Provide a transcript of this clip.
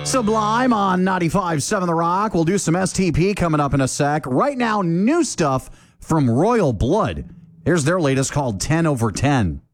Sublime on 95.7 The Rock. We'll do some STP coming up in a sec. Right now, new stuff from Royal Blood. Here's their latest called 10 over 10.